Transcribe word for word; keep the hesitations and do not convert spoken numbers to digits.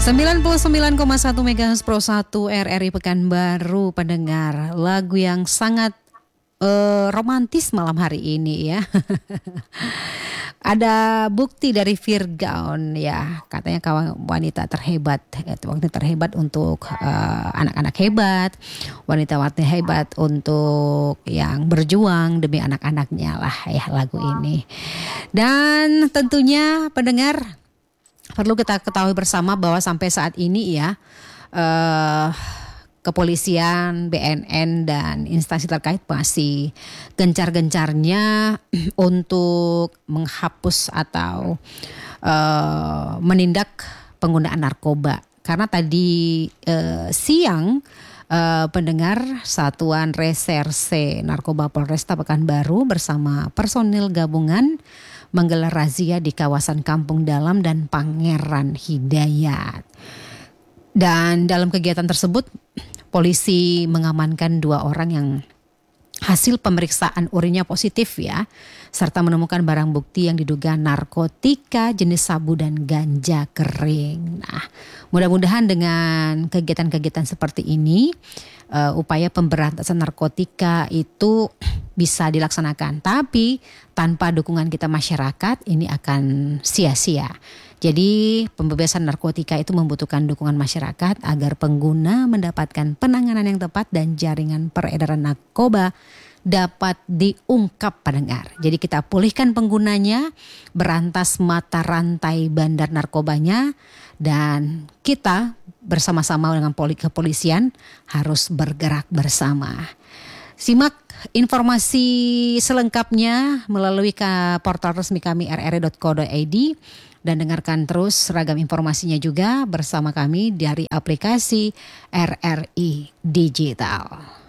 sembilan puluh sembilan koma satu megahertz Pro satu R R I Pekanbaru, pendengar. Lagu yang sangat uh, romantis malam hari ini ya. Ada bukti dari Virgaun ya, katanya kawan wanita terhebat, wanita terhebat untuk uh, anak-anak hebat, wanita-wanita hebat untuk yang berjuang demi anak-anaknya lah ya lagu ini. Dan tentunya pendengar, perlu kita ketahui bersama bahwa sampai saat ini ya uh, kepolisian, B N N dan instansi terkait masih gencar-gencarnya untuk menghapus atau uh, menindak penggunaan narkoba. Karena tadi uh, siang uh, pendengar Satuan Reserse Narkoba Polresta Pekanbaru bersama personil gabungan menggelar razia di kawasan Kampung Dalam dan Pangeran Hidayat. Dan dalam kegiatan tersebut, polisi mengamankan dua orang yang hasil pemeriksaan urinnya positif ya, serta menemukan barang bukti yang diduga narkotika jenis sabu dan ganja kering. Nah, mudah-mudahan dengan kegiatan-kegiatan seperti ini, uh, upaya pemberantasan narkotika itu bisa dilaksanakan. Tapi tanpa dukungan kita masyarakat, ini akan sia-sia. Jadi pembebasan narkotika itu membutuhkan dukungan masyarakat agar pengguna mendapatkan penanganan yang tepat dan jaringan peredaran narkoba dapat diungkap, pendengar. Jadi kita pulihkan penggunanya, berantas mata rantai bandar narkobanya, dan kita bersama-sama dengan kepolisian harus bergerak bersama. Simak informasi selengkapnya melalui portal resmi kami r r i dot co dot i d dan dengarkan terus ragam informasinya juga bersama kami dari aplikasi R R I Digital.